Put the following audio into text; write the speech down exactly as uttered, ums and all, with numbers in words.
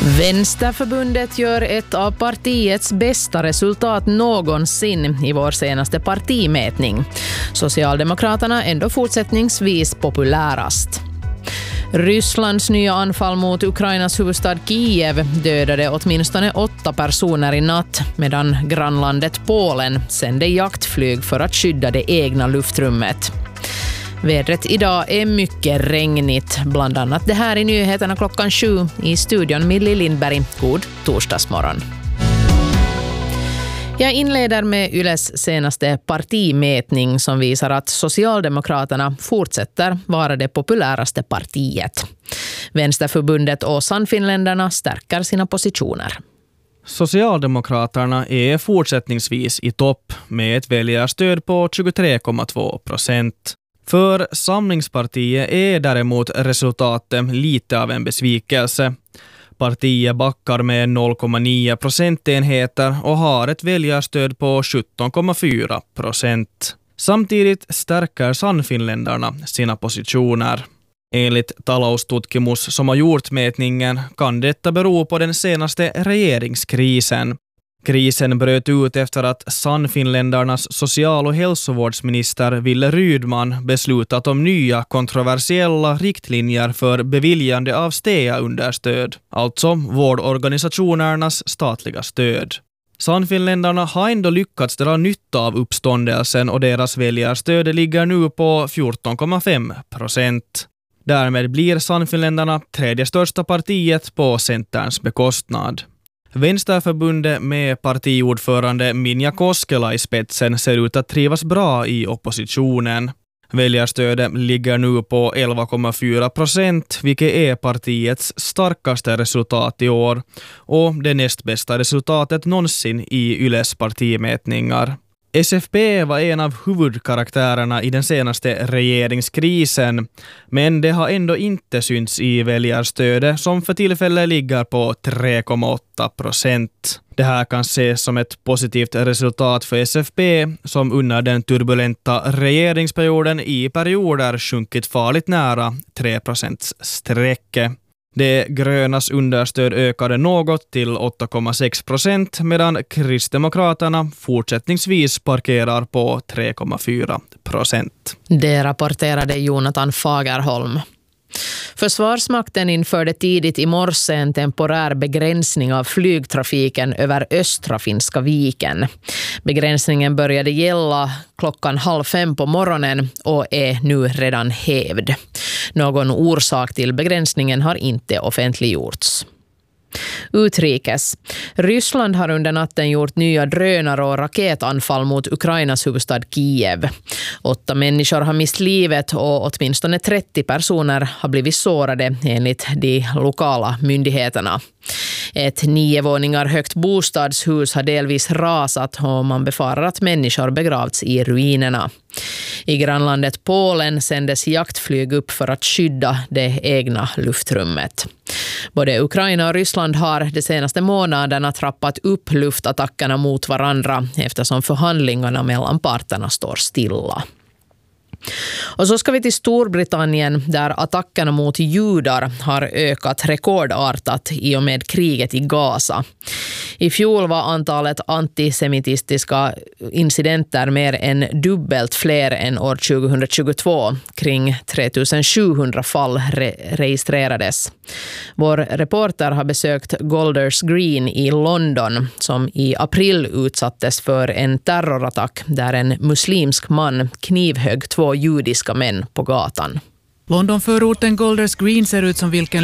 Vänsterförbundet gör ett av partiets bästa resultat någonsin i vår senaste partimätning. Socialdemokraterna ändå fortsättningsvis populärast. Rysslands nya anfall mot Ukrainas huvudstad Kiev dödade åtminstone åtta personer i natt, medan grannlandet Polen sände jaktflyg för att skydda det egna luftrummet. Vädret idag är mycket regnigt, bland annat det här i nyheterna klockan sju i studion Millie Lindberg. God torsdagsmorgon. Jag inleder med Yles senaste partimätning som visar att Socialdemokraterna fortsätter vara det populäraste partiet. Vänsterförbundet och Sannfinländarna stärker sina positioner. Socialdemokraterna är fortsättningsvis i topp med ett väljarstöd på tjugotre komma två procent. För Samlingspartiet är däremot resultatet lite av en besvikelse. Partiet backar med noll komma nio procentenheter och har ett väljarstöd på sjutton komma fyra procent. Samtidigt stärker Sannfinländarna sina positioner. Enligt Taloustutkimus som har gjort mätningen kan detta bero på den senaste regeringskrisen. Krisen bröt ut efter att Sannfinländarnas social- och hälsovårdsminister Ville Rydman beslutat om nya kontroversiella riktlinjer för beviljande av S T E A-understöd, alltså vårdorganisationernas statliga stöd. Sannfinländarna har ändå lyckats dra nytta av uppståndelsen och deras väljarstöd ligger nu på fjorton komma fem procent. Därmed blir Sannfinländarna tredje största partiet på Centerns bekostnad. Vänsterförbundet med partiordförande Minja Koskela i spetsen ser ut att trivas bra i oppositionen. Väljarstödet ligger nu på elva komma fyra procent, vilket är partiets starkaste resultat i år och det näst bästa resultatet någonsin i Yles partimätningar. S F P var en av huvudkaraktärerna i den senaste regeringskrisen, men det har ändå inte synts i väljarstödet som för tillfället ligger på tre komma åtta procent. Det här kan ses som ett positivt resultat för S F P som under den turbulenta regeringsperioden i perioder sjunkit farligt nära tre procents sträcke. Det grönas understöd ökade något till åtta komma sex procent medan Kristdemokraterna fortsättningsvis parkerar på tre komma fyra procent. Det rapporterade Jonathan Fagerholm. Försvarsmakten införde tidigt i morse en temporär begränsning av flygtrafiken över östra Finska viken. Begränsningen började gälla klockan halv fem på morgonen och är nu redan hävd. Någon orsak till begränsningen har inte offentliggjorts. Utrikes. Ryssland har under natten gjort nya drönar- och raketanfall mot Ukrainas huvudstad Kiev. Åtta människor har mist livet och åtminstone trettio personer har blivit sårade enligt de lokala myndigheterna. Ett nio våningar högt bostadshus har delvis rasat och man befarar att människor begravts i ruinerna. I grannlandet Polen sändes jaktflyg upp för att skydda det egna luftrummet. Både Ukraina och Ryssland har de senaste månaderna trappat upp luftattackerna mot varandra eftersom förhandlingarna mellan parterna står stilla. Och så ska vi till Storbritannien där attackerna mot judar har ökat rekordartat i och med kriget i Gaza. I fjol var antalet antisemitistiska incidenter mer än dubbelt fler än år tjugohundratjugotvå. Kring tre tusen sjuhundra fall re- registrerades. Vår reporter har besökt Golders Green i London som i april utsattes för en terrorattack där en muslimsk man knivhögg två judiska män på gatan. Londonförorten Golders Green ser ut som vilken